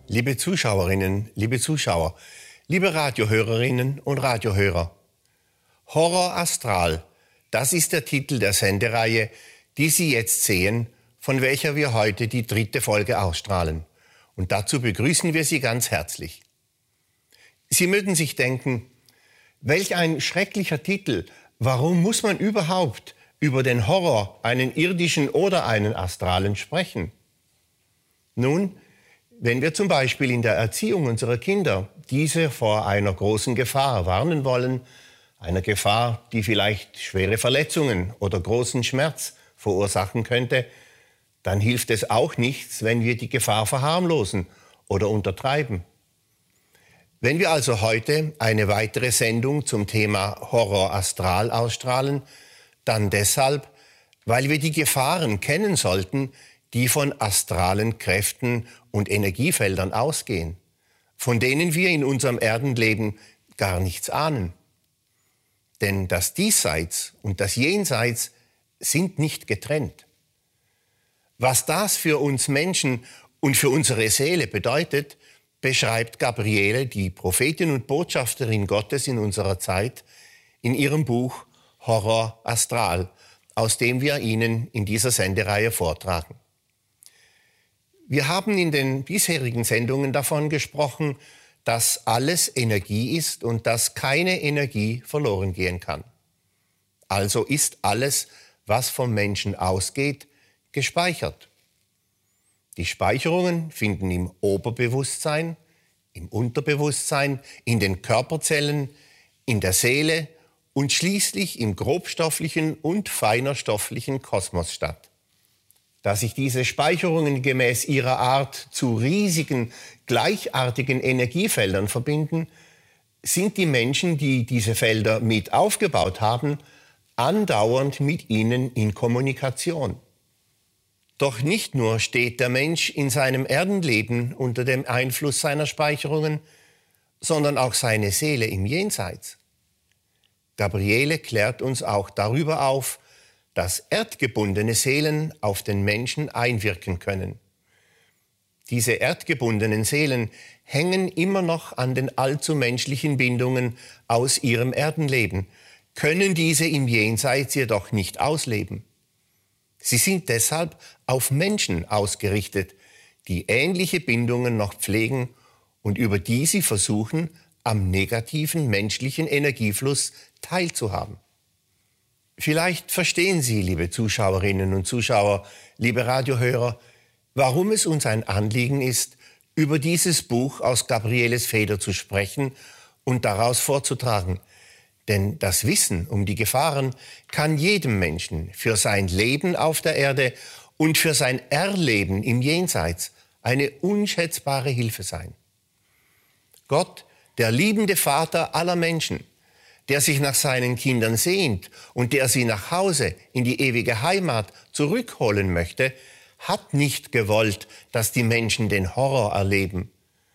Liebe Zuschauerinnen, liebe Zuschauer, liebe Radiohörerinnen und Radiohörer. Horror Astral, das ist der Titel der Sendereihe, die Sie jetzt sehen, von welcher wir heute die 3. Folge ausstrahlen. Und dazu begrüßen wir Sie ganz herzlich. Sie mögen sich denken, welch ein schrecklicher Titel, warum muss man überhaupt über den Horror, einen irdischen oder einen astralen, sprechen? Nun, wenn wir zum Beispiel in der Erziehung unserer Kinder diese vor einer großen Gefahr warnen wollen, einer Gefahr, die vielleicht schwere Verletzungen oder großen Schmerz verursachen könnte, dann hilft es auch nichts, wenn wir die Gefahr verharmlosen oder untertreiben. Wenn wir also heute eine weitere Sendung zum Thema Horror Astral ausstrahlen, dann deshalb, weil wir die Gefahren kennen sollten, die von astralen Kräften und Energiefeldern ausgehen, von denen wir in unserem Erdenleben gar nichts ahnen. Denn das Diesseits und das Jenseits sind nicht getrennt. Was das für uns Menschen und für unsere Seele bedeutet, beschreibt Gabriele, die Prophetin und Botschafterin Gottes in unserer Zeit, in ihrem Buch Horror Astral, aus dem wir Ihnen in dieser Sendereihe vortragen. Wir haben in den bisherigen Sendungen davon gesprochen, dass alles Energie ist und dass keine Energie verloren gehen kann. Also ist alles, was vom Menschen ausgeht, gespeichert. Die Speicherungen finden im Oberbewusstsein, im Unterbewusstsein, in den Körperzellen, in der Seele und schließlich im grobstofflichen und feinerstofflichen Kosmos statt. Da sich diese Speicherungen gemäß ihrer Art zu riesigen, gleichartigen Energiefeldern verbinden, sind die Menschen, die diese Felder mit aufgebaut haben, andauernd mit ihnen in Kommunikation. Doch nicht nur steht der Mensch in seinem Erdenleben unter dem Einfluss seiner Speicherungen, sondern auch seine Seele im Jenseits. Gabriele klärt uns auch darüber auf, dass erdgebundene Seelen auf den Menschen einwirken können. Diese erdgebundenen Seelen hängen immer noch an den allzu menschlichen Bindungen aus ihrem Erdenleben, können diese im Jenseits jedoch nicht ausleben. Sie sind deshalb auf Menschen ausgerichtet, die ähnliche Bindungen noch pflegen und über die sie versuchen, am negativen menschlichen Energiefluss teilzuhaben. Vielleicht verstehen Sie, liebe Zuschauerinnen und Zuschauer, liebe Radiohörer, warum es uns ein Anliegen ist, über dieses Buch aus Gabrieles Feder zu sprechen und daraus vorzutragen. Denn das Wissen um die Gefahren kann jedem Menschen für sein Leben auf der Erde und für sein Erleben im Jenseits eine unschätzbare Hilfe sein. Gott, der liebende Vater aller Menschen, der sich nach seinen Kindern sehnt und der sie nach Hause in die ewige Heimat zurückholen möchte, hat nicht gewollt, dass die Menschen den Horror erleben.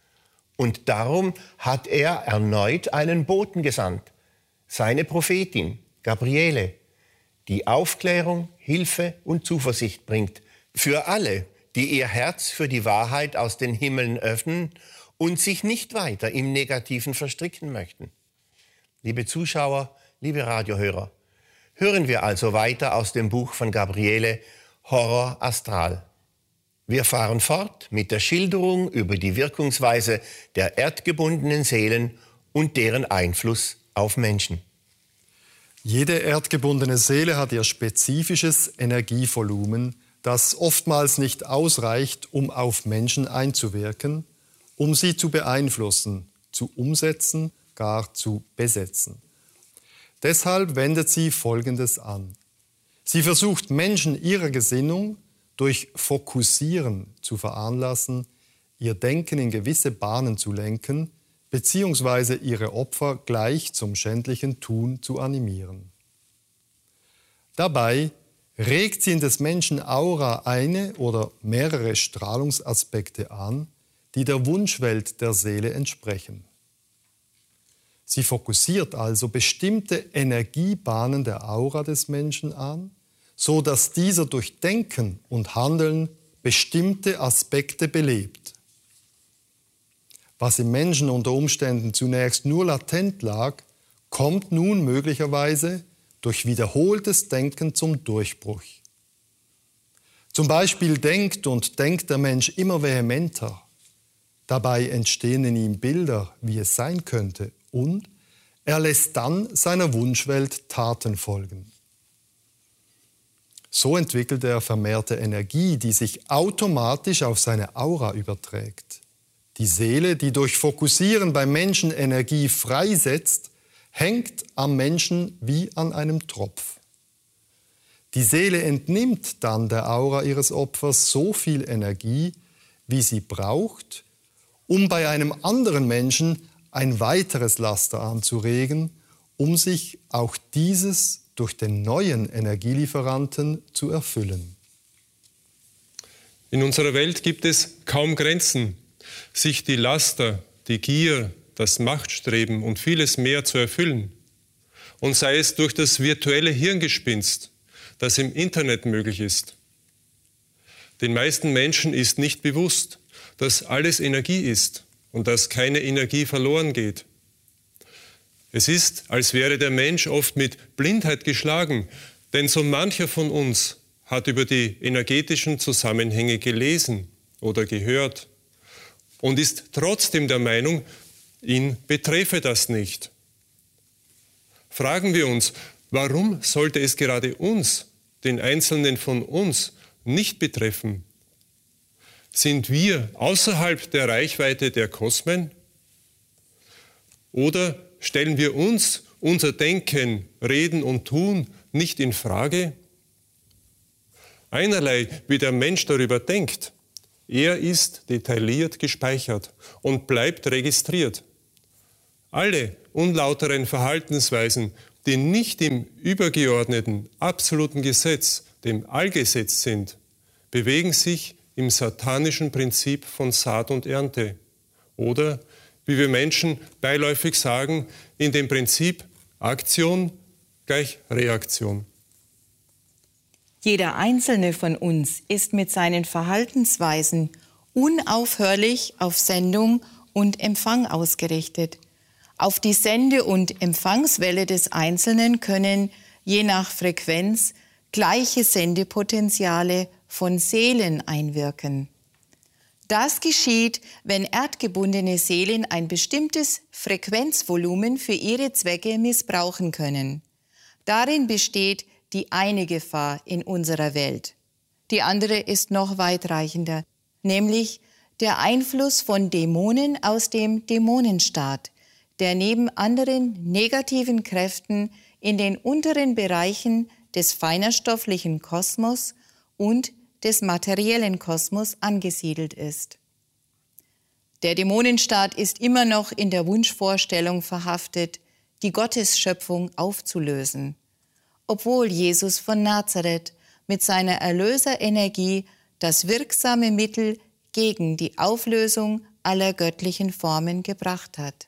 Und darum hat er erneut einen Boten gesandt, seine Prophetin Gabriele, die Aufklärung, Hilfe und Zuversicht bringt für alle, die ihr Herz für die Wahrheit aus den Himmeln öffnen und sich nicht weiter im Negativen verstricken möchten. Liebe Zuschauer, liebe Radiohörer, hören wir also weiter aus dem Buch von Gabriele, Horror Astral. Wir fahren fort mit der Schilderung über die Wirkungsweise der erdgebundenen Seelen und deren Einfluss auf Menschen. Jede erdgebundene Seele hat ihr spezifisches Energievolumen, das oftmals nicht ausreicht, um auf Menschen einzuwirken, um sie zu beeinflussen, zu umsetzen, gar zu besetzen. Deshalb wendet sie Folgendes an. Sie versucht Menschen ihrer Gesinnung durch Fokussieren zu veranlassen, ihr Denken in gewisse Bahnen zu lenken, beziehungsweise ihre Opfer gleich zum schändlichen Tun zu animieren. Dabei regt sie in des Menschen Aura eine oder mehrere Strahlungsaspekte an, die der Wunschwelt der Seele entsprechen. Sie fokussiert also bestimmte Energiebahnen der Aura des Menschen an, so dass dieser durch Denken und Handeln bestimmte Aspekte belebt. was im Menschen unter Umständen zunächst nur latent lag, kommt nun möglicherweise durch wiederholtes Denken zum Durchbruch. Zum Beispiel denkt der Mensch immer vehementer. Dabei entstehen in ihm Bilder, wie es sein könnte, und er lässt dann seiner Wunschwelt Taten folgen. So entwickelt er vermehrte Energie, die sich automatisch auf seine Aura überträgt. Die Seele, die durch Fokussieren beim Menschen Energie freisetzt, hängt am Menschen wie an einem Tropf. Die Seele entnimmt dann der Aura ihres Opfers so viel Energie, wie sie braucht, um bei einem anderen Menschen ein weiteres Laster anzuregen, um sich auch dieses durch den neuen Energielieferanten zu erfüllen. In unserer Welt gibt es kaum Grenzen, sich die Laster, die Gier, das Machtstreben und vieles mehr zu erfüllen. Und sei es durch das virtuelle Hirngespinst, das im Internet möglich ist. Den meisten Menschen ist nicht bewusst, dass alles Energie ist und dass keine Energie verloren geht. Es ist, als wäre der Mensch oft mit Blindheit geschlagen, denn so mancher von uns hat über die energetischen Zusammenhänge gelesen oder gehört und ist trotzdem der Meinung, ihn betreffe das nicht. Fragen wir uns, warum sollte es gerade uns, den Einzelnen von uns, nicht betreffen? Sind wir außerhalb der Reichweite der Kosmen? Oder stellen wir uns, unser Denken, Reden und Tun nicht in Frage? Einerlei, wie der Mensch darüber denkt. Er ist detailliert gespeichert und bleibt registriert. Alle unlauteren Verhaltensweisen, die nicht im übergeordneten, absoluten Gesetz, dem Allgesetz sind, bewegen sich im satanischen Prinzip von Saat und Ernte. Oder, wie wir Menschen beiläufig sagen, in dem Prinzip Aktion gleich Reaktion. Jeder einzelne von uns ist mit seinen Verhaltensweisen unaufhörlich auf Sendung und Empfang ausgerichtet. Auf die Sende- und Empfangswelle des Einzelnen können, je nach Frequenz, gleiche Sendepotenziale von Seelen einwirken. Das geschieht, wenn erdgebundene Seelen ein bestimmtes Frequenzvolumen für ihre Zwecke missbrauchen können. Darin besteht die eine Gefahr in unserer Welt. Die andere ist noch weitreichender, nämlich der Einfluss von Dämonen aus dem Dämonenstaat, der neben anderen negativen Kräften in den unteren Bereichen des feinerstofflichen Kosmos und des materiellen Kosmos angesiedelt ist. Der Dämonenstaat ist immer noch in der Wunschvorstellung verhaftet, die Gottesschöpfung aufzulösen, obwohl Jesus von Nazareth mit seiner Erlöserenergie das wirksame Mittel gegen die Auflösung aller göttlichen Formen gebracht hat.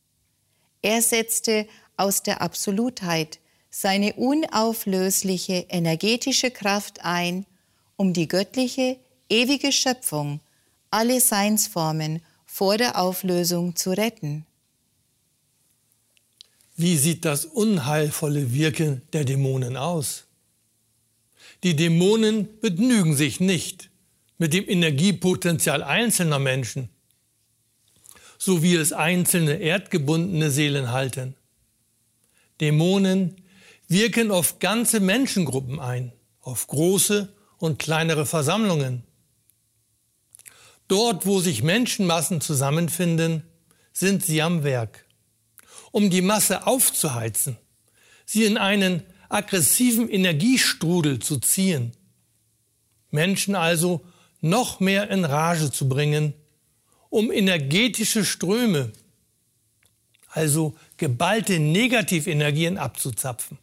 Er setzte aus der Absolutheit seine unauflösliche energetische Kraft ein, um die göttliche, ewige Schöpfung, alle Seinsformen vor der Auflösung zu retten. Wie sieht das unheilvolle Wirken der Dämonen aus? Die Dämonen begnügen sich nicht mit dem Energiepotenzial einzelner Menschen, so wie es einzelne erdgebundene Seelen halten. Dämonen wirken auf ganze Menschengruppen ein, auf große und kleinere Versammlungen. Dort, wo sich Menschenmassen zusammenfinden, sind sie am Werk, um die Masse aufzuheizen, sie in einen aggressiven Energiestrudel zu ziehen, Menschen also noch mehr in Rage zu bringen, um energetische Ströme, also geballte Negativenergien abzuzapfen.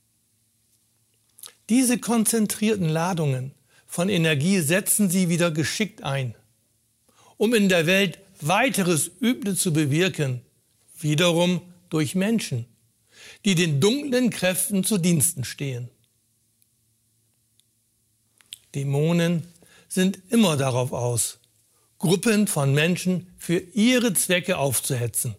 Diese konzentrierten Ladungen von Energie setzen sie wieder geschickt ein, um in der Welt weiteres Üble zu bewirken, wiederum durch Menschen, die den dunklen Kräften zu Diensten stehen. Dämonen sind immer darauf aus, Gruppen von Menschen für ihre Zwecke aufzuhetzen.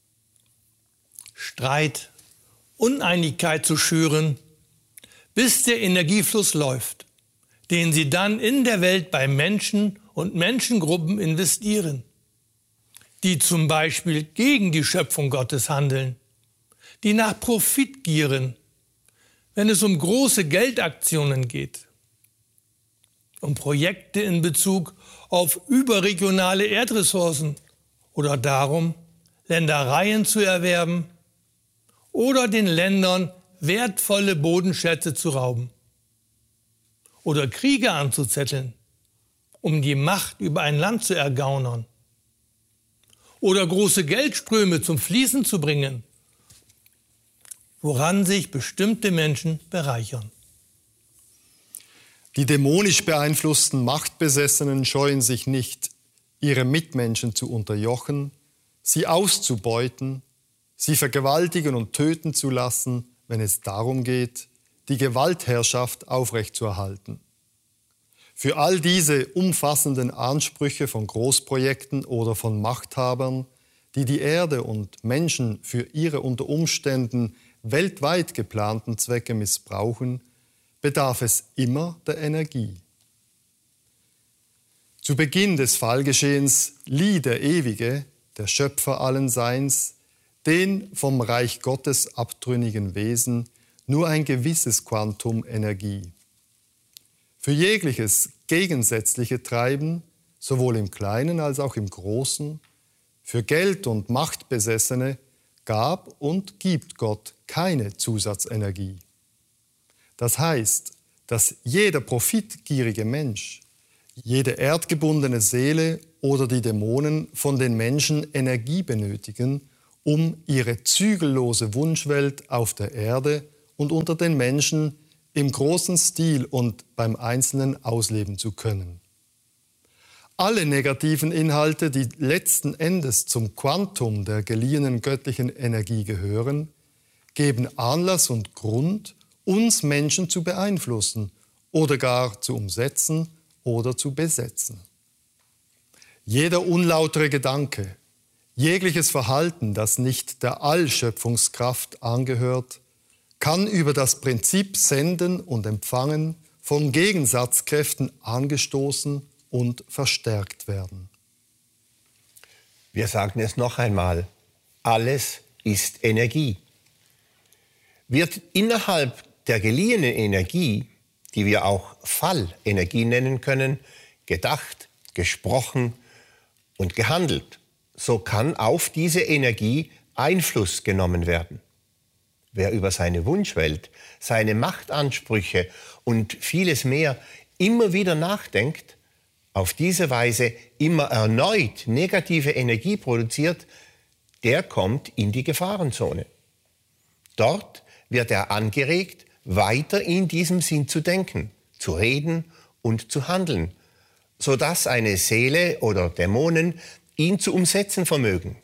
Streit, Uneinigkeit zu schüren, bis der Energiefluss läuft, den sie dann in der Welt bei Menschen und Menschengruppen investieren, die zum Beispiel gegen die Schöpfung Gottes handeln, die nach Profit gieren, wenn es um große Geldaktionen geht, um Projekte in Bezug auf überregionale Erdressourcen oder darum, Ländereien zu erwerben oder den Ländern wertvolle Bodenschätze zu rauben oder Kriege anzuzetteln, um die Macht über ein Land zu ergaunern oder große Geldströme zum Fließen zu bringen, woran sich bestimmte Menschen bereichern. Die dämonisch beeinflussten Machtbesessenen scheuen sich nicht, ihre Mitmenschen zu unterjochen, sie auszubeuten, sie vergewaltigen und töten zu lassen, wenn es darum geht, die Gewaltherrschaft aufrechtzuerhalten. Für all diese umfassenden Ansprüche von Großprojekten oder von Machthabern, die die Erde und Menschen für ihre unter Umständen weltweit geplanten Zwecke missbrauchen, bedarf es immer der Energie. Zu Beginn des Fallgeschehens lieh der Ewige, der Schöpfer allen Seins, den vom Reich Gottes abtrünnigen Wesen nur ein gewisses Quantum Energie. Für jegliches gegensätzliche Treiben, sowohl im Kleinen als auch im Großen, für Geld- und Machtbesessene gab und gibt Gott keine Zusatzenergie. Das heißt, dass jeder profitgierige Mensch, jede erdgebundene Seele oder die Dämonen von den Menschen Energie benötigen, um ihre zügellose Wunschwelt auf der Erde und unter den Menschen im großen Stil und beim Einzelnen ausleben zu können. Alle negativen Inhalte, die letzten Endes zum Quantum der geliehenen göttlichen Energie gehören, geben Anlass und Grund, uns Menschen zu beeinflussen oder gar zu umsetzen oder zu besetzen. Jeder unlautere Gedanke, jegliches Verhalten, das nicht der Allschöpfungskraft angehört, kann über das Prinzip Senden und Empfangen von Gegensatzkräften angestoßen und verstärkt werden. Wir sagen es noch einmal, alles ist Energie. Wird innerhalb der geliehenen Energie, die wir auch Fallenergie nennen können, gedacht, gesprochen und gehandelt, so kann auf diese Energie Einfluss genommen werden. Wer über seine Wunschwelt, seine Machtansprüche und vieles mehr immer wieder nachdenkt, auf diese Weise immer erneut negative Energie produziert, der kommt in die Gefahrenzone. Dort wird er angeregt, weiter in diesem Sinn zu denken, zu reden und zu handeln, sodass eine Seele oder Dämonen ihn zu umsetzen vermögen.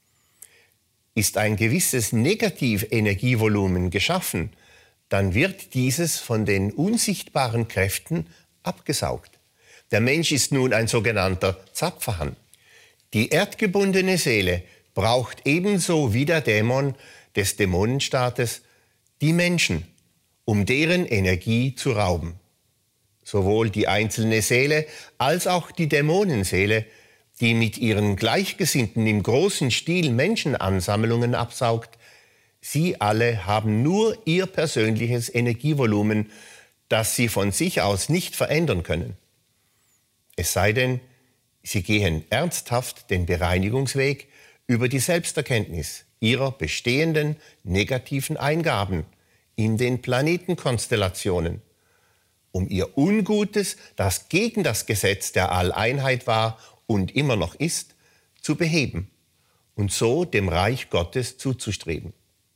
Ist ein gewisses Negativenergievolumen geschaffen, dann wird dieses von den unsichtbaren Kräften abgesaugt. Der Mensch ist nun ein sogenannter Zapfhahn. Die erdgebundene Seele braucht ebenso wie der Dämon des Dämonenstaates die Menschen, um deren Energie zu rauben. Sowohl die einzelne Seele als auch die Dämonenseele, die mit ihren Gleichgesinnten im großen Stil Menschenansammlungen absaugt, sie alle haben nur ihr persönliches Energievolumen, das sie von sich aus nicht verändern können. Es sei denn, sie gehen ernsthaft den Bereinigungsweg über die Selbsterkenntnis ihrer bestehenden negativen Eingaben in den Planetenkonstellationen, um ihr Ungutes, das gegen das Gesetz der Alleinheit war und immer noch ist, zu beheben und so dem Reich Gottes zuzustreben.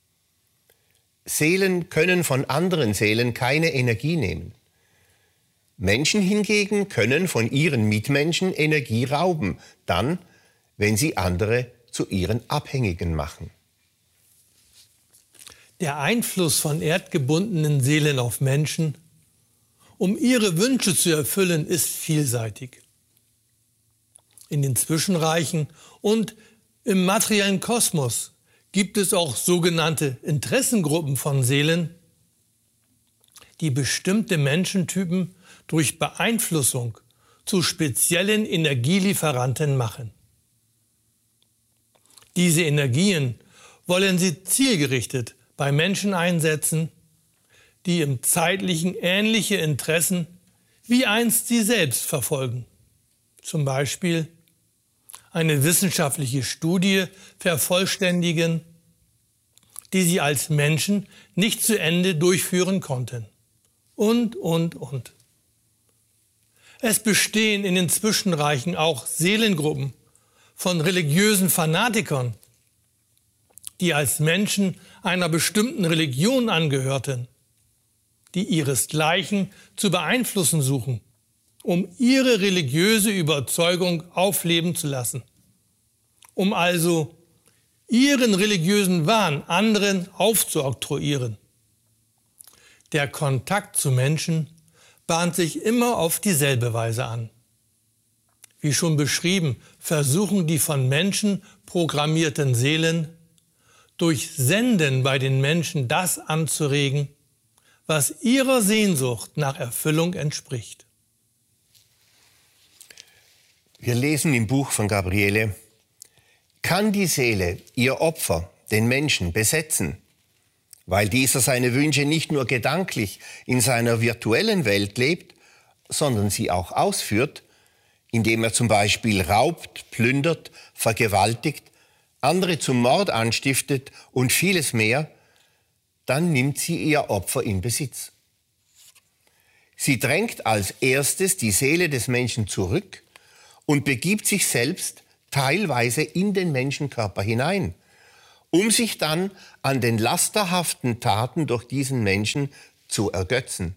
Seelen können von anderen Seelen keine Energie nehmen. Menschen hingegen können von ihren Mitmenschen Energie rauben, dann, wenn sie andere zu ihren Abhängigen machen. Der Einfluss von erdgebundenen Seelen auf Menschen, um ihre Wünsche zu erfüllen, ist vielseitig. In den Zwischenreichen und im materiellen Kosmos gibt es auch sogenannte Interessengruppen von Seelen, die bestimmte Menschentypen durch Beeinflussung zu speziellen Energielieferanten machen. Diese Energien wollen sie zielgerichtet bei Menschen einsetzen, die im Zeitlichen ähnliche Interessen wie einst sie selbst verfolgen. Zum Beispiel eine wissenschaftliche Studie vervollständigen, die sie als Menschen nicht zu Ende durchführen konnten. Und. Es bestehen in den Zwischenreichen auch Seelengruppen von religiösen Fanatikern, die als Menschen einer bestimmten Religion angehörten, die ihresgleichen zu beeinflussen suchen, um ihre religiöse Überzeugung aufleben zu lassen, um also ihren religiösen Wahn anderen aufzuoktroyieren. Der Kontakt zu Menschen bahnt sich immer auf dieselbe Weise an. Wie schon beschrieben, versuchen die von Menschen programmierten Seelen durch Senden bei den Menschen das anzuregen, was ihrer Sehnsucht nach Erfüllung entspricht. Wir lesen im Buch von Gabriele: Kann die Seele ihr Opfer, den Menschen, besetzen, weil dieser seine Wünsche nicht nur gedanklich in seiner virtuellen Welt lebt, sondern sie auch ausführt, indem er zum Beispiel raubt, plündert, vergewaltigt, andere zum Mord anstiftet und vieles mehr, dann nimmt sie ihr Opfer in Besitz. Sie drängt als erstes die Seele des Menschen zurück und begibt sich selbst teilweise in den Menschenkörper hinein, um sich dann an den lasterhaften Taten durch diesen Menschen zu ergötzen.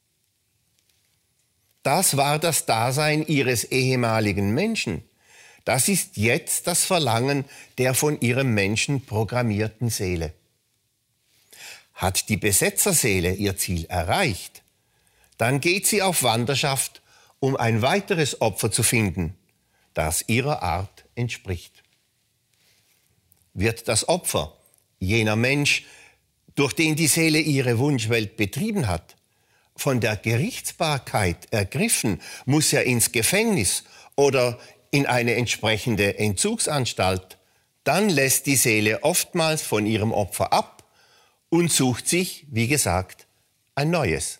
Das war das Dasein ihres ehemaligen Menschen. Das ist jetzt das Verlangen der von ihrem Menschen programmierten Seele. Hat die Besetzerseele ihr Ziel erreicht, dann geht sie auf Wanderschaft, um ein weiteres Opfer zu finden, das ihrer Art entspricht. Wird das Opfer, jener Mensch, durch den die Seele ihre Wunschwelt betrieben hat, von der Gerichtsbarkeit ergriffen, muss er ins Gefängnis oder in eine entsprechende Entzugsanstalt, dann lässt die Seele oftmals von ihrem Opfer ab und sucht sich, wie gesagt, ein neues.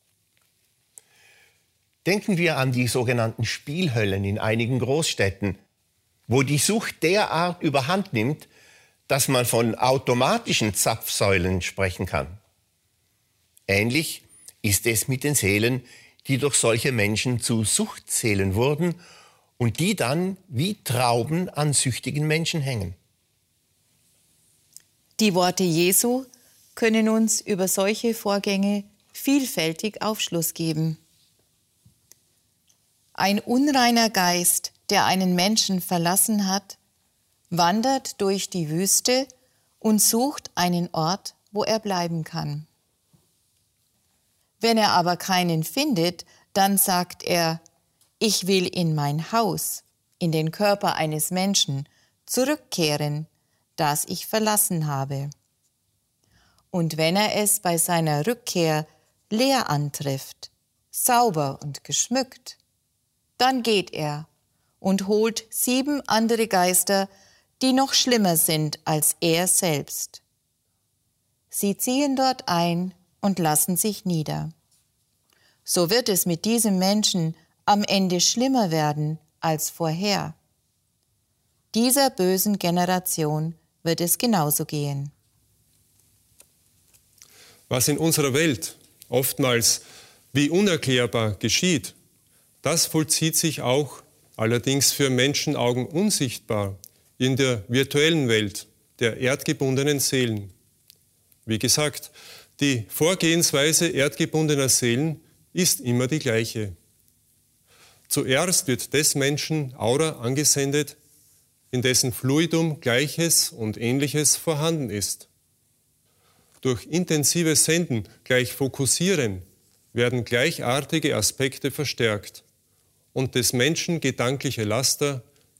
Denken wir an die sogenannten Spielhöllen in einigen Großstädten, wo die Sucht derart überhand nimmt, dass man von automatischen Zapfsäulen sprechen kann. Ähnlich ist es mit den Seelen, die durch solche Menschen zu Suchtseelen wurden und die dann wie Trauben an süchtigen Menschen hängen. Die Worte Jesu können uns über solche Vorgänge vielfältig Aufschluss geben. Ein unreiner Geist, der einen Menschen verlassen hat, wandert durch die Wüste und sucht einen Ort, wo er bleiben kann. Wenn er aber keinen findet, dann sagt er: Ich will in mein Haus, in den Körper eines Menschen, zurückkehren, das ich verlassen habe. Und wenn er es bei seiner Rückkehr leer antrifft, sauber und geschmückt, dann geht er und holt 7 andere Geister, die noch schlimmer sind als er selbst. Sie ziehen dort ein und lassen sich nieder. So wird es mit diesem Menschen am Ende schlimmer werden als vorher. Dieser bösen Generation wird es genauso gehen. Was in unserer Welt oftmals wie unerklärbar geschieht, das vollzieht sich auch, allerdings für Menschenaugen unsichtbar, in der virtuellen Welt der erdgebundenen Seelen. Wie gesagt, die Vorgehensweise erdgebundener Seelen ist immer die gleiche. Zuerst wird des Menschen Aura angesendet, in dessen Fluidum Gleiches und Ähnliches vorhanden ist. Durch intensives Senden, gleich Fokussieren, werden gleichartige Aspekte verstärkt und des Menschen gedankliche Laster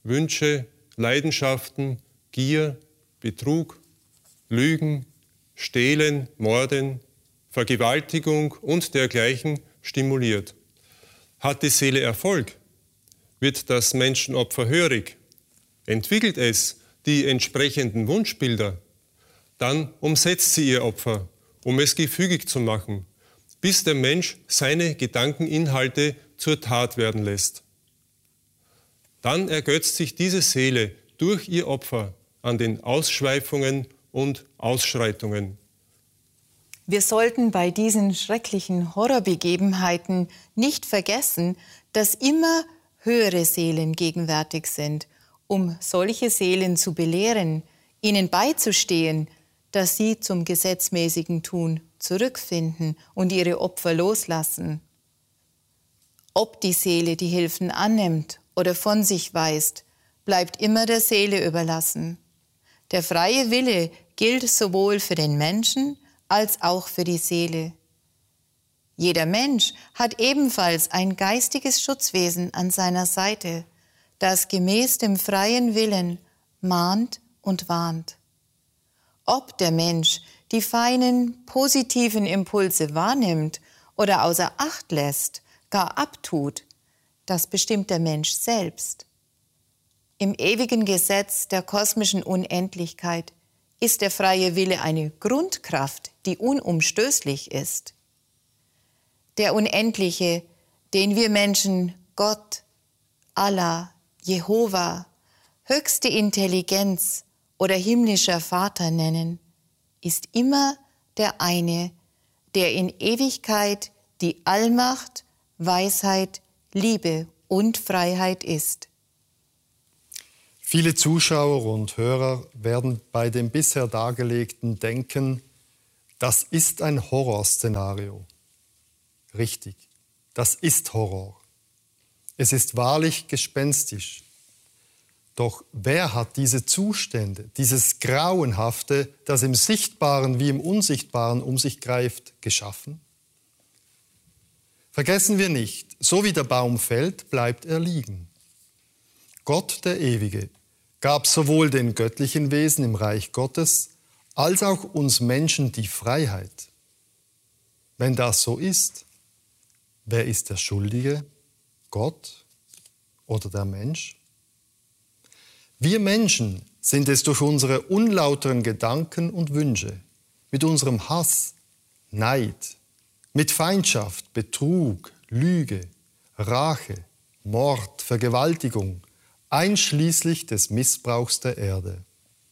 Wünsche, Leidenschaften, Gier, Betrug, Lügen, Stehlen, Morden, Vergewaltigung und dergleichen stimuliert. Hat die Seele Erfolg? Wird das Menschenopfer hörig? Entwickelt es die entsprechenden Wunschbilder? Dann umsetzt sie ihr Opfer, um es gefügig zu machen, bis der Mensch seine Gedankeninhalte zur Tat werden lässt. Dann ergötzt sich diese Seele durch ihr Opfer an den Ausschweifungen und Ausschreitungen. Wir sollten bei diesen schrecklichen Horrorbegebenheiten nicht vergessen, dass immer höhere Seelen gegenwärtig sind, um solche Seelen zu belehren, ihnen beizustehen, dass sie zum gesetzmäßigen Tun zurückfinden und ihre Opfer loslassen. Ob die Seele die Hilfen annimmt oder von sich weist, bleibt immer der Seele überlassen. Der freie Wille gilt sowohl für den Menschen als auch für die Seele. Jeder Mensch hat ebenfalls ein geistiges Schutzwesen an seiner Seite, das gemäß dem freien Willen mahnt und warnt. Ob der Mensch die feinen, positiven Impulse wahrnimmt oder außer Acht lässt, gar abtut, das bestimmt der Mensch selbst. Im ewigen Gesetz der kosmischen Unendlichkeit ist der freie Wille eine Grundkraft, die unumstößlich ist. Der Unendliche, den wir Menschen Gott, Allah, Jehova, höchste Intelligenz oder himmlischer Vater nennen, ist immer der eine, der in Ewigkeit die Allmacht, Weisheit, Liebe und Freiheit ist. Viele Zuschauer und Hörer werden bei dem bisher Dargelegten denken, das ist ein Horrorszenario. Richtig, das ist Horror. Es ist wahrlich gespenstisch. Doch wer hat diese Zustände, dieses Grauenhafte, das im Sichtbaren wie im Unsichtbaren um sich greift, geschaffen? Vergessen wir nicht, so wie der Baum fällt, bleibt er liegen. Gott, der Ewige, gab sowohl den göttlichen Wesen im Reich Gottes als auch uns Menschen die Freiheit. Wenn das so ist, wer ist der Schuldige? Gott oder der Mensch? Wir Menschen sind es durch unsere unlauteren Gedanken und Wünsche, mit unserem Hass, Neid, mit Feindschaft, Betrug, Lüge, Rache, Mord, Vergewaltigung, einschließlich des Missbrauchs der Erde.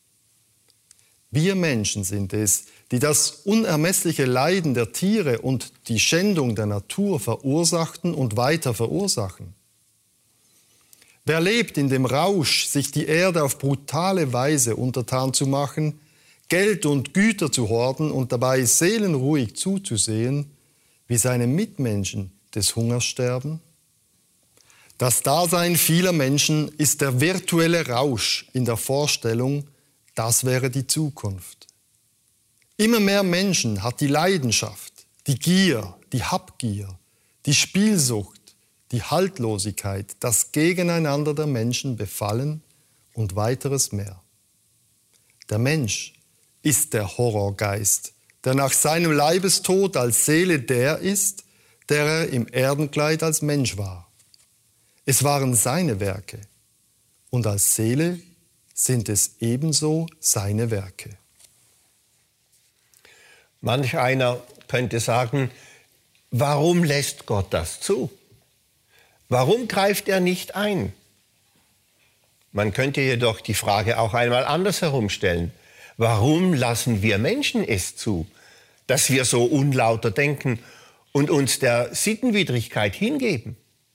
Wir Menschen sind es, die das unermessliche Leiden der Tiere und die Schändung der Natur verursachten und weiter verursachen. Wer lebt in dem Rausch, sich die Erde auf brutale Weise untertan zu machen, Geld und Güter zu horten und dabei seelenruhig zuzusehen, wie seine Mitmenschen des Hungers sterben? Das Dasein vieler Menschen ist der virtuelle Rausch in der Vorstellung, das wäre die Zukunft. Immer mehr Menschen hat die Leidenschaft, die Gier, die Habgier, die Spielsucht, die Haltlosigkeit, das Gegeneinander der Menschen befallen und weiteres mehr. Der Mensch ist der Horrorgeist, der nach seinem Leibestod als Seele der ist, der er im Erdenkleid als Mensch war. Es waren seine Werke und als Seele sind es ebenso seine Werke. Manch einer könnte sagen, warum lässt Gott das zu? Warum greift er nicht ein? Man könnte jedoch die Frage auch einmal andersherum stellen. Warum lassen wir Menschen es zu, dass wir so unlauter denken und uns der Sittenwidrigkeit hingeben?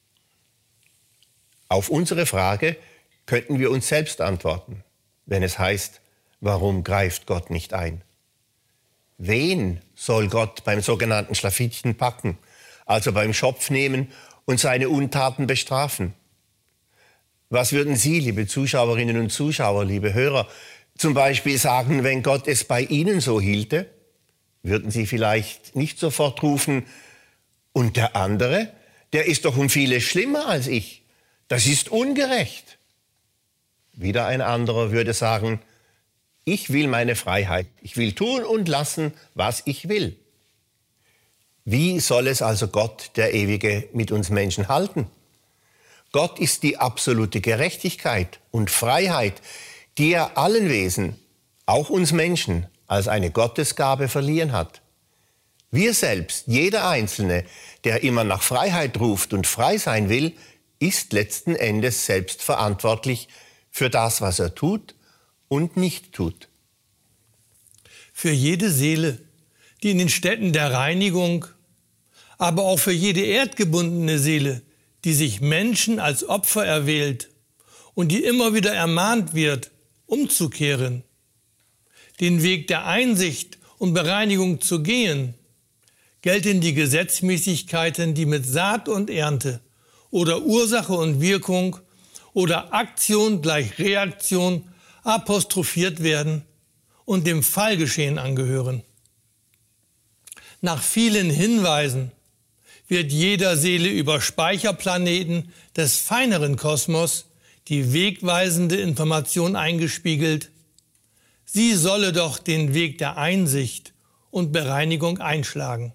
Auf unsere Frage könnten wir uns selbst antworten, wenn es heißt, warum greift Gott nicht ein? Wen soll Gott beim sogenannten Schlafittchen packen, also beim Schopf nehmen und seine Untaten bestrafen? Was würden Sie, liebe Zuschauerinnen und Zuschauer, liebe Hörer, zum Beispiel sagen, wenn Gott es bei Ihnen so hielte? Würden Sie vielleicht nicht sofort rufen, und der andere, der ist doch um vieles schlimmer als ich. Das ist ungerecht. Wieder ein anderer würde sagen, ich will meine Freiheit. Ich will tun und lassen, was ich will. Wie soll es also Gott, der Ewige, mit uns Menschen halten? Gott ist die absolute Gerechtigkeit und Freiheit, die er allen Wesen, auch uns Menschen, als eine Gottesgabe verliehen hat. Wir selbst, jeder Einzelne, der immer nach Freiheit ruft und frei sein will, ist letzten Endes selbst verantwortlich für das, was er tut und nicht tut. Für jede Seele, die in den Städten der Reinigung, aber auch für jede erdgebundene Seele, die sich Menschen als Opfer erwählt und die immer wieder ermahnt wird, umzukehren, den Weg der Einsicht und Bereinigung zu gehen, gelten die Gesetzmäßigkeiten, die mit Saat und Ernte oder Ursache und Wirkung oder Aktion gleich Reaktion apostrophiert werden und dem Fallgeschehen angehören. Nach vielen Hinweisen wird jeder Seele über Speicherplaneten des feineren Kosmos die wegweisende Information eingespiegelt, sie solle doch den Weg der Einsicht und Bereinigung einschlagen.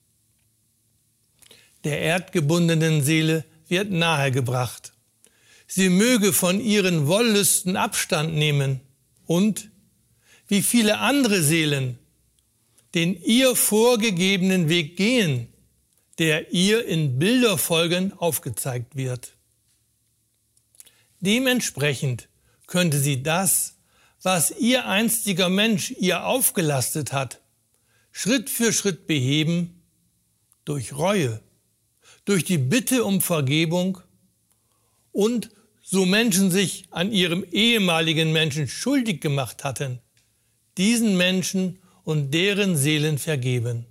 Der erdgebundenen Seele wird nahegebracht, sie möge von ihren Wollüsten Abstand nehmen und, wie viele andere Seelen, den ihr vorgegebenen Weg gehen, der ihr in Bilderfolgen aufgezeigt wird. Dementsprechend könnte sie das, was ihr einstiger Mensch ihr aufgelastet hat, Schritt für Schritt beheben, durch Reue, durch die Bitte um Vergebung und so Menschen sich an ihrem ehemaligen Menschen schuldig gemacht hatten, diesen Menschen und deren Seelen vergeben.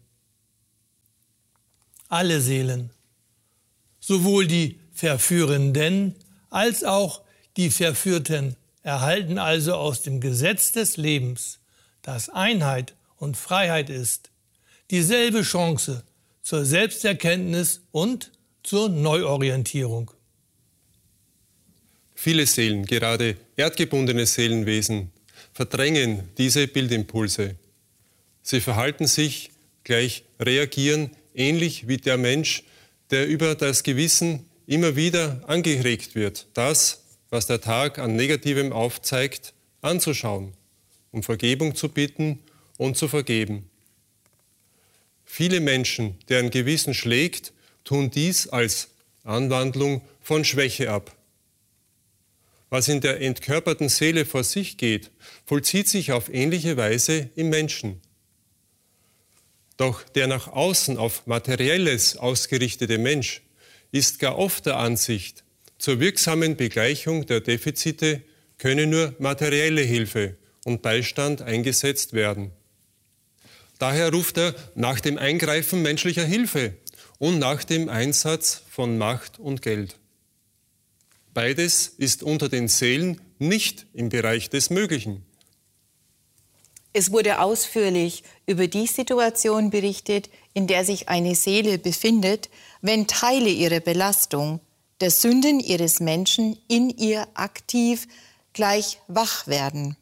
Alle Seelen, sowohl die Verführenden als auch die Verführten, erhalten also aus dem Gesetz des Lebens, das Einheit und Freiheit ist, dieselbe Chance zur Selbsterkenntnis und zur Neuorientierung. Viele Seelen, gerade erdgebundene Seelenwesen, verdrängen diese Bildimpulse. Sie verhalten sich, gleich reagieren, ähnlich wie der Mensch, der über das Gewissen immer wieder angeregt wird, das, was der Tag an Negativem aufzeigt, anzuschauen, um Vergebung zu bitten und zu vergeben. Viele Menschen, deren Gewissen schlägt, tun dies als Anwandlung von Schwäche ab. Was in der entkörperten Seele vor sich geht, vollzieht sich auf ähnliche Weise im Menschen. Doch der nach außen auf Materielles ausgerichtete Mensch ist gar oft der Ansicht, zur wirksamen Begleichung der Defizite könne nur materielle Hilfe und Beistand eingesetzt werden. Daher ruft er nach dem Eingreifen menschlicher Hilfe und nach dem Einsatz von Macht und Geld. Beides ist unter den Seelen nicht im Bereich des Möglichen. Es wurde ausführlich über die Situation berichtet, in der sich eine Seele befindet, wenn Teile ihrer Belastung, der Sünden ihres Menschen in ihr aktiv gleich wach werden.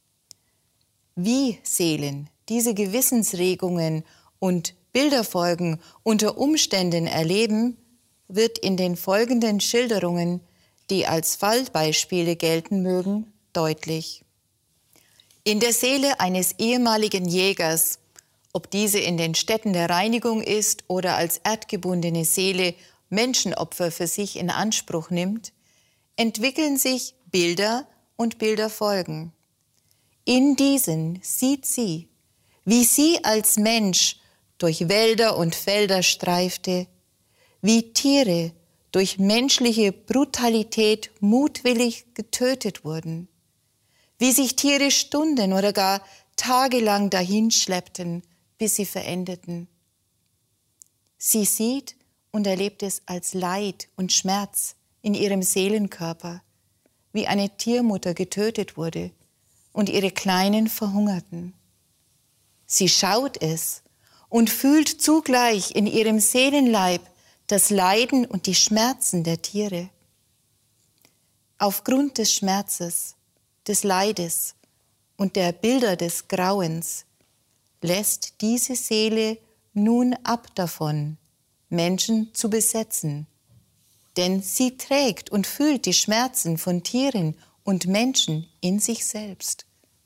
Wie Seelen diese Gewissensregungen und Bilderfolgen unter Umständen erleben, wird in den folgenden Schilderungen, die als Fallbeispiele gelten mögen, deutlich. In der Seele eines ehemaligen Jägers, ob diese in den Städten der Reinigung ist oder als erdgebundene Seele Menschenopfer für sich in Anspruch nimmt, entwickeln sich Bilder und Bilderfolgen. In diesen sieht sie, wie sie als Mensch durch Wälder und Felder streifte, wie Tiere durch menschliche Brutalität mutwillig getötet wurden, wie sich Tiere Stunden oder gar tagelang dahinschleppten, bis sie verendeten. Sie sieht und erlebt es als Leid und Schmerz in ihrem Seelenkörper, wie eine Tiermutter getötet wurde und ihre Kleinen verhungerten. Sie schaut es und fühlt zugleich in ihrem Seelenleib das Leiden und die Schmerzen der Tiere. Aufgrund des Schmerzes des Leides und der Bilder des Grauens, lässt diese Seele nun ab davon, Menschen zu besetzen. Denn sie trägt und fühlt die Schmerzen von Tieren und Menschen in sich selbst.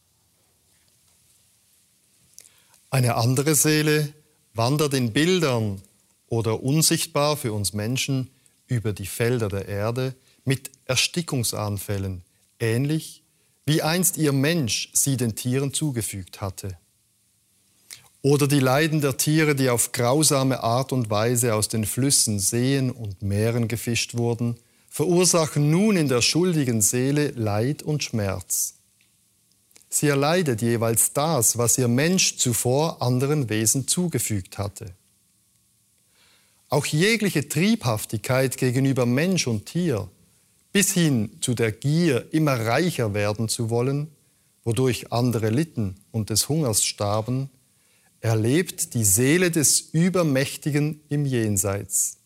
Eine andere Seele wandert in Bildern oder unsichtbar für uns Menschen über die Felder der Erde mit Erstickungsanfällen, ähnlich wie einst ihr Mensch sie den Tieren zugefügt hatte. Oder die Leiden der Tiere, die auf grausame Art und Weise aus den Flüssen, Seen und Meeren gefischt wurden, verursachen nun in der schuldigen Seele Leid und Schmerz. Sie erleidet jeweils das, was ihr Mensch zuvor anderen Wesen zugefügt hatte. Auch jegliche Triebhaftigkeit gegenüber Mensch und Tier, bis hin zu der Gier, immer reicher werden zu wollen, wodurch andere litten und des Hungers starben, erlebt die Seele des Übermächtigen im Jenseits.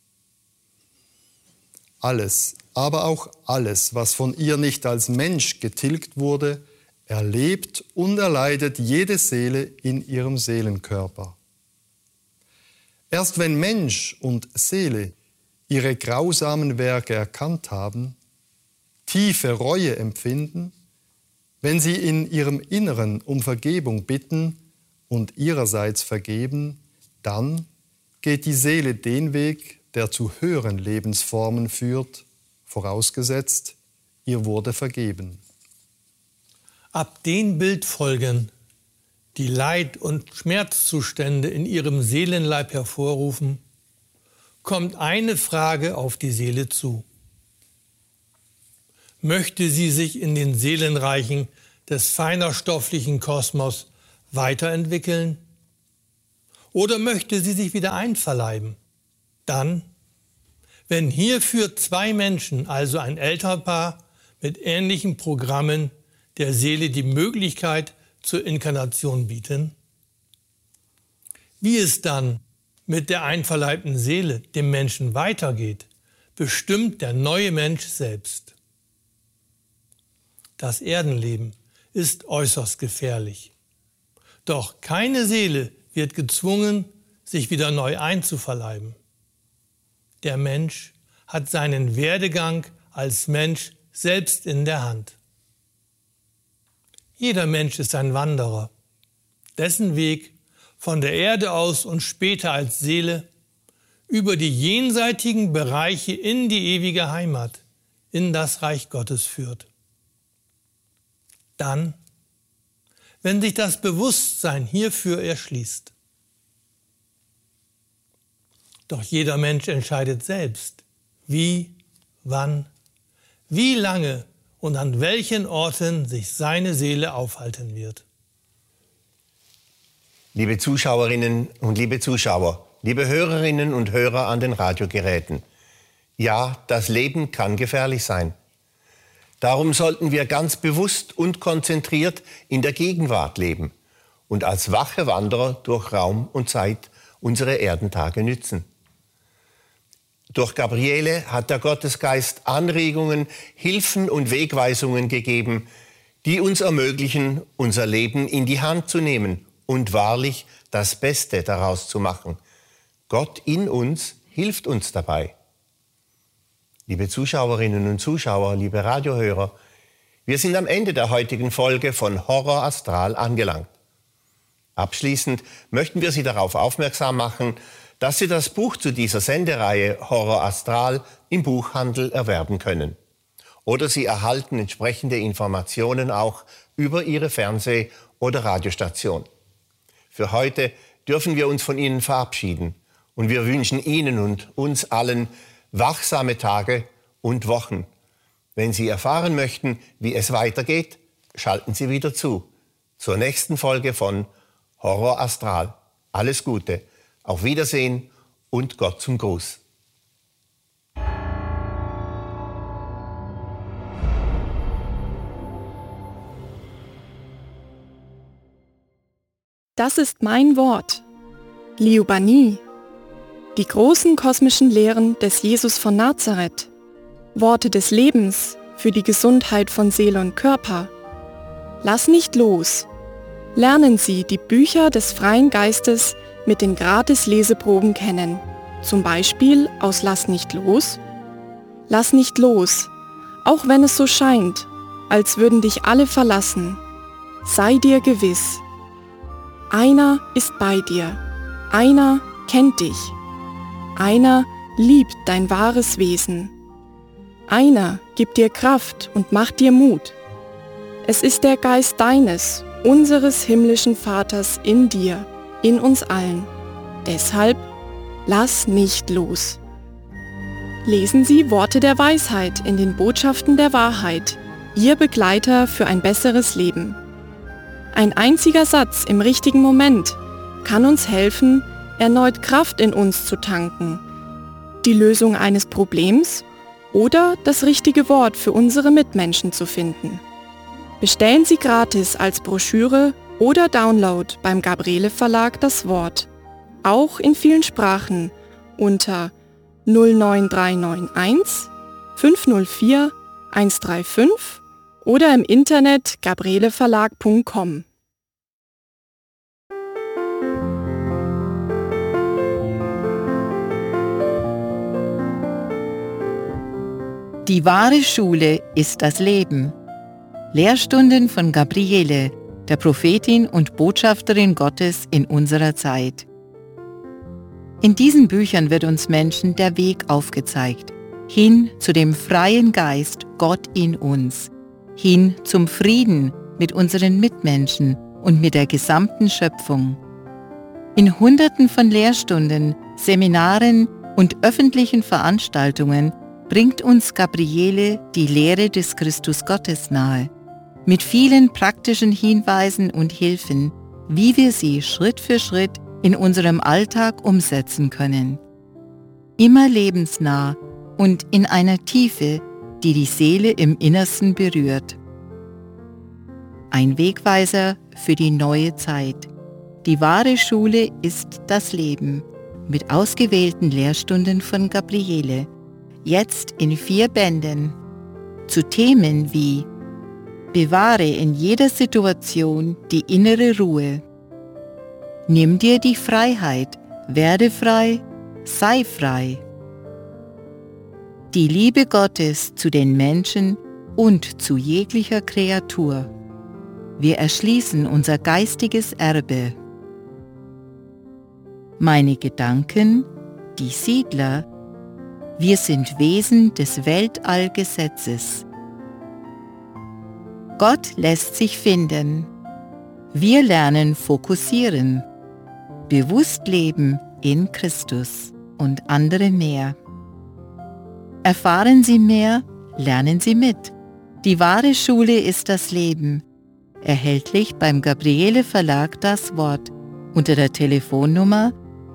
Alles, aber auch alles, was von ihr nicht als Mensch getilgt wurde, erlebt und erleidet jede Seele in ihrem Seelenkörper. Erst wenn Mensch und Seele ihre grausamen Werke erkannt haben, tiefe Reue empfinden, wenn sie in ihrem Inneren um Vergebung bitten und ihrerseits vergeben, dann geht die Seele den Weg, der zu höheren Lebensformen führt, vorausgesetzt, ihr wurde vergeben. Ab dem Bild folgen, die Leid- und Schmerzzustände in ihrem Seelenleib hervorrufen, kommt eine Frage auf die Seele zu. Möchte sie sich in den Seelenreichen des feinerstofflichen Kosmos weiterentwickeln? Oder möchte sie sich wieder einverleiben? Dann, wenn hierfür zwei Menschen, also ein Elternpaar mit ähnlichen Programmen, der Seele die Möglichkeit zur Inkarnation bieten? Wie es dann mit der einverleibten Seele, dem Menschen, weitergeht, bestimmt der neue Mensch selbst. Das Erdenleben ist äußerst gefährlich. Doch keine Seele wird gezwungen, sich wieder neu einzuverleiben. Der Mensch hat seinen Werdegang als Mensch selbst in der Hand. Jeder Mensch ist ein Wanderer, dessen Weg von der Erde aus und später als Seele über die jenseitigen Bereiche in die ewige Heimat, in das Reich Gottes führt. Dann, wenn sich das Bewusstsein hierfür erschließt. Doch jeder Mensch entscheidet selbst, wie, wann, wie lange und an welchen Orten sich seine Seele aufhalten wird. Liebe Zuschauerinnen und liebe Zuschauer, liebe Hörerinnen und Hörer an den Radiogeräten. Ja, das Leben kann gefährlich sein. Darum sollten wir ganz bewusst und konzentriert in der Gegenwart leben und als wache Wanderer durch Raum und Zeit unsere Erdentage nützen. Durch Gabriele hat der Gottesgeist Anregungen, Hilfen und Wegweisungen gegeben, die uns ermöglichen, unser Leben in die Hand zu nehmen und wahrlich das Beste daraus zu machen. Gott in uns hilft uns dabei. Liebe Zuschauerinnen und Zuschauer, liebe Radiohörer, wir sind am Ende der heutigen Folge von Horror Astral angelangt. Abschließend möchten wir Sie darauf aufmerksam machen, dass Sie das Buch zu dieser Sendereihe Horror Astral im Buchhandel erwerben können. Oder Sie erhalten entsprechende Informationen auch über Ihre Fernseh- oder Radiostation. Für heute dürfen wir uns von Ihnen verabschieden und wir wünschen Ihnen und uns allen wachsame Tage und Wochen. Wenn Sie erfahren möchten, wie es weitergeht, schalten Sie wieder zu. Zur nächsten Folge von Horror Astral. Alles Gute, auf Wiedersehen und Gott zum Gruß. Das ist mein Wort. Liubani. Die großen kosmischen Lehren des Jesus von Nazareth. Worte des Lebens für die Gesundheit von Seele und Körper. Lass nicht los. Lernen Sie die Bücher des freien Geistes mit den Gratis-Leseproben kennen. Zum Beispiel aus Lass nicht los. Lass nicht los, auch wenn es so scheint, als würden dich alle verlassen. Sei dir gewiss. Einer ist bei dir. Einer kennt dich. Einer liebt dein wahres Wesen. Einer gibt dir Kraft und macht dir Mut. Es ist der Geist deines, unseres himmlischen Vaters in dir, in uns allen. Deshalb lass nicht los. Lesen Sie Worte der Weisheit in den Botschaften der Wahrheit, Ihr Begleiter für ein besseres Leben. Ein einziger Satz im richtigen Moment kann uns helfen, erneut Kraft in uns zu tanken, die Lösung eines Problems oder das richtige Wort für unsere Mitmenschen zu finden. Bestellen Sie gratis als Broschüre oder Download beim Gabriele Verlag das Wort, auch in vielen Sprachen, unter 09391 504 135 oder im Internet gabrieleverlag.com. Die wahre Schule ist das Leben. Lehrstunden von Gabriele, der Prophetin und Botschafterin Gottes in unserer Zeit. In diesen Büchern wird uns Menschen der Weg aufgezeigt, hin zu dem freien Geist Gott in uns, hin zum Frieden mit unseren Mitmenschen und mit der gesamten Schöpfung. In Hunderten von Lehrstunden, Seminaren und öffentlichen Veranstaltungen bringt uns Gabriele die Lehre des Christus Gottes nahe, mit vielen praktischen Hinweisen und Hilfen, wie wir sie Schritt für Schritt in unserem Alltag umsetzen können. Immer lebensnah und in einer Tiefe, die die Seele im Innersten berührt. Ein Wegweiser für die neue Zeit. Die wahre Schule ist das Leben, mit ausgewählten Lehrstunden von Gabriele, jetzt in 4 Bänden, zu Themen wie Bewahre in jeder Situation die innere Ruhe. Nimm dir die Freiheit, werde frei, sei frei. Die Liebe Gottes zu den Menschen und zu jeglicher Kreatur. Wir erschließen unser geistiges Erbe. Meine Gedanken, die Siedler, wir sind Wesen des Weltallgesetzes. Gott lässt sich finden. Wir lernen fokussieren. Bewusst leben in Christus und andere mehr. Erfahren Sie mehr, lernen Sie mit. Die wahre Schule ist das Leben. Erhältlich beim Gabriele Verlag das Wort unter der Telefonnummer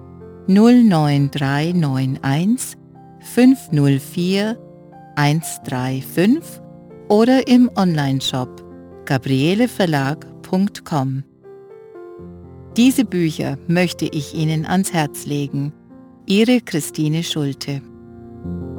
09391 504 135 oder im Onlineshop gabrieleverlag.com. Diese Bücher möchte ich Ihnen ans Herz legen. Ihre Christine Schulte.